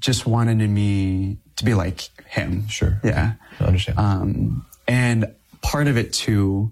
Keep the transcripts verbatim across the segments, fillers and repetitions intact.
just wanted me to be like him. Sure. Yeah. I understand. Um, and part of it too,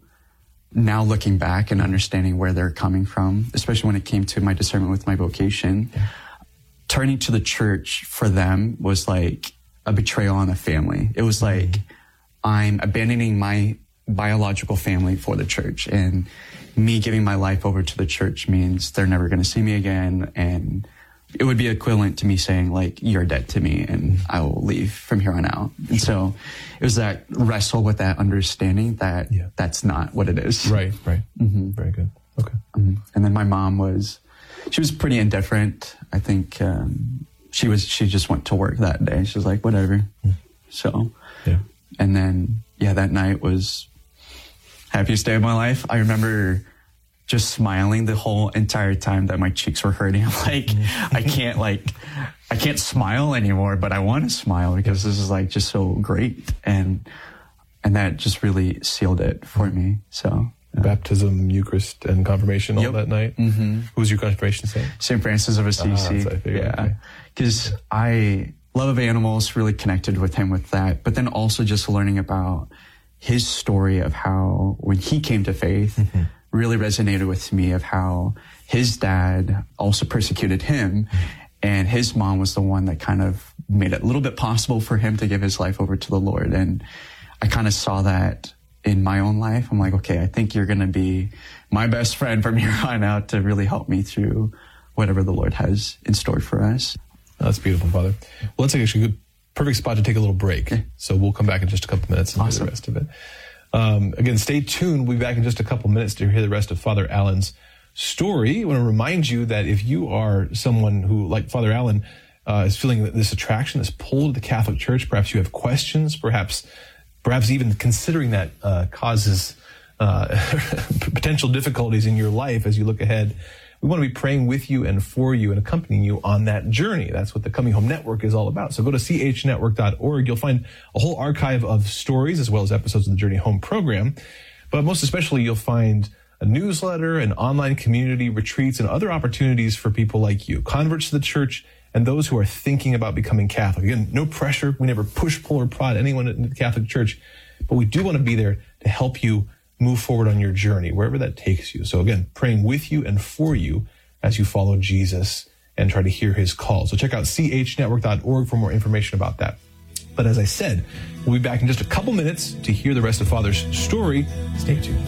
now looking back and understanding where they're coming from, especially when it came to my discernment with my vocation, yeah. turning to the church for them was like a betrayal on the family. It was like, mm-hmm. I'm abandoning my biological family for the church, and me giving my life over to the church means they're never going to see me again. And it would be equivalent to me saying, like, you're dead to me and I will leave from here on out. And so it was that wrestle with that understanding that yeah. that's not what it is. Right, right. Mm-hmm. Very good. Okay. Mm-hmm. And then my mom was, she was pretty indifferent. I think um, she was, she just went to work that day. She was like, whatever. Mm. So, yeah. And then, yeah, that night was happiest day of my life. I remember just smiling the whole entire time that my cheeks were hurting. I'm like, I can't like, I can't smile anymore, but I want to smile because this is like just so great. And, and that just really sealed it for me. So yeah. Baptism, Eucharist, and confirmation all yep. that night. Mm-hmm. Who was your confirmation saint? Saint Francis of Assisi. Ah, yeah. Because okay. I love of animals, really connected with him with that. But then also just learning about his story of how when he came to faith, mm-hmm. really resonated with me, of how his dad also persecuted him, and his mom was the one that kind of made it a little bit possible for him to give his life over to the Lord. And I kind of saw that in my own life. I'm like, okay, I think you're going to be my best friend from here on out to really help me through whatever the Lord has in store for us. That's beautiful, Father. Well, that's actually a good, perfect spot to take a little break. Okay. So we'll come back in just a couple minutes and awesome. do the rest of it. Um, again, stay tuned. We'll be back in just a couple minutes to hear the rest of Father Allen's story. I want to remind you that if you are someone who, like Father Allen, uh, is feeling this attraction, this pull to the Catholic Church, perhaps you have questions, perhaps perhaps even considering that uh, causes uh, potential difficulties in your life as you look ahead, we want to be praying with you and for you and accompanying you on that journey. That's what the Coming Home Network is all about. So go to c h network dot org. You'll find a whole archive of stories as well as episodes of the Journey Home program. But most especially, you'll find a newsletter, an online community, retreats, and other opportunities for people like you, converts to the church, and those who are thinking about becoming Catholic. Again, no pressure. We never push, pull, or prod anyone in the Catholic Church, but we do want to be there to help you move forward on your journey, wherever that takes you. So again, praying with you and for you as you follow Jesus and try to hear his call. So check out c h network dot org for more information about that. But as I said, we'll be back in just a couple minutes to hear the rest of Father's story. Stay tuned.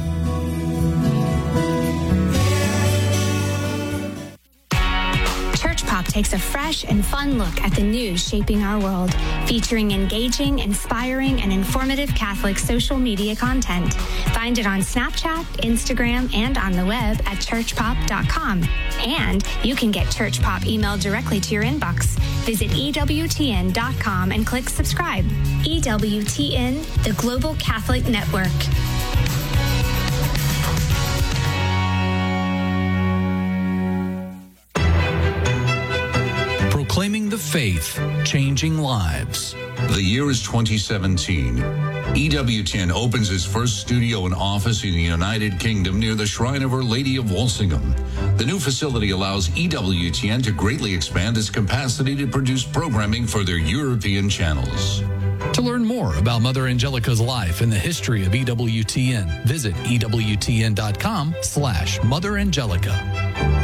Pop takes a fresh and fun look at the news shaping our world, featuring engaging, inspiring, and informative Catholic social media content. Find it on Snapchat, Instagram, and on the web at church pop dot com. And you can get Church Pop emailed directly to your inbox. Visit e w t n dot com and click subscribe. E W T N, the Global Catholic Network. Proclaiming the faith, changing lives. The year is twenty seventeen. E W T N opens its first studio and office in the United Kingdom near the Shrine of Our Lady of Walsingham. The new facility allows E W T N to greatly expand its capacity to produce programming for their European channels. To learn more about Mother Angelica's life and the history of E W T N, visit E W T N dot com slash Mother Angelica.